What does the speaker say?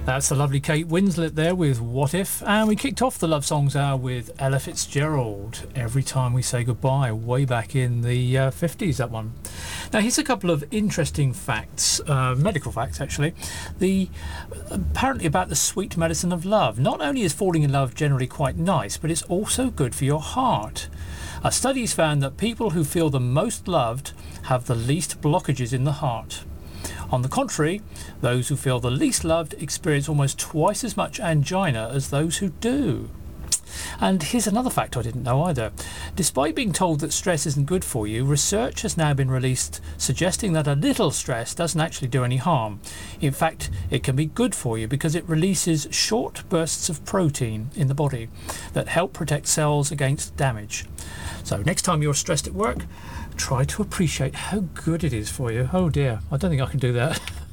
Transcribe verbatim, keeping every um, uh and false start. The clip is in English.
That's the lovely Kate Winslet there with What If, and we kicked off the Love Songs Hour with Ella Fitzgerald, Every Time We Say Goodbye, way back in the uh, fifties, that one. Now here's a couple of interesting facts, uh, medical facts actually, the apparently about the sweet medicine of love. Not only is falling in love generally quite nice, but it's also good for your heart. A study's found that people who feel the most loved have the least blockages in the heart. On the contrary, those who feel the least loved experience almost twice as much angina as those who do. And here's another fact I didn't know either. Despite being told that stress isn't good for you, research has now been released suggesting that a little stress doesn't actually do any harm. In fact, it can be good for you because it releases short bursts of protein in the body that help protect cells against damage. So next time you're stressed at work, try to appreciate how good it is for you. Oh dear, I don't think I can do that.